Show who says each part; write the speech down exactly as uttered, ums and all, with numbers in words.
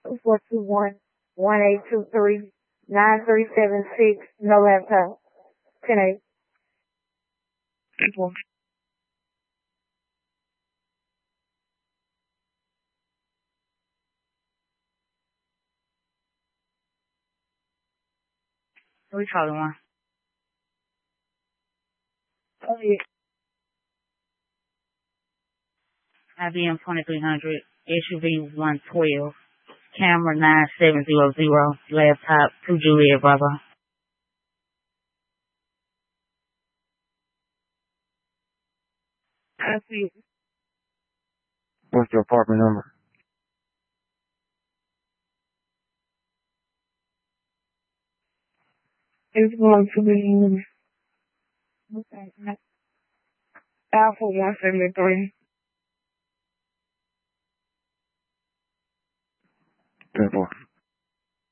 Speaker 1: four two one, one eight two three, nine three seven six. No laptop. ten eight. People.
Speaker 2: We calling one.
Speaker 1: Oh, yeah.
Speaker 2: I B M twenty-three hundred, S U V one twelve, camera nine seven zero zero, laptop two Juliet Bravo.
Speaker 1: I see.
Speaker 3: What's your apartment number?
Speaker 1: It's going to be Alpha one seventy-three.
Speaker 3: ten four.